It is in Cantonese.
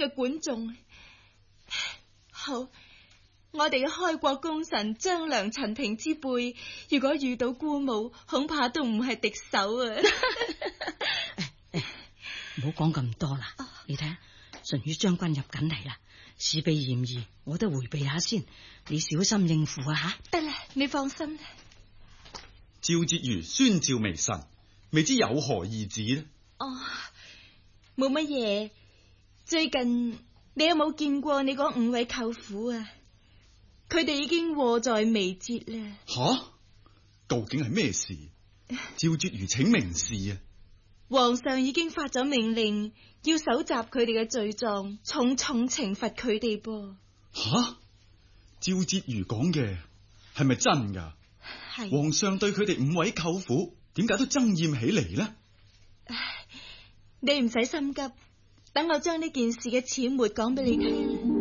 嘅管仲。好，我哋嘅開國功臣張良、陳平之輩，如果遇到姑母，恐怕都唔係敵手啊！ 唔好講咁多啦，你睇下，淳于將軍入緊嚟啦，事備嫌疑，我都回避下先，你小心應付啊吓！ 得啦，你放心啦。 趙婕妤宣召微臣，未知有何意旨呢？ 冇乜嘢。最近你有冇見過你嗰5位舅父啊？佢哋已經禍在眉睫啦。 吓，究竟係咩事？趙婕妤請明示啊！ 皇上已經發咗命令，要搜集佢哋嘅罪狀，重重懲罰佢哋噃。 吓，趙婕妤講嘅係咪真噶？ 係。 皇上對佢哋5位舅父點解都憎厭起嚟呢？ 你唔使心急，等我將呢件事嘅始末講俾你聽。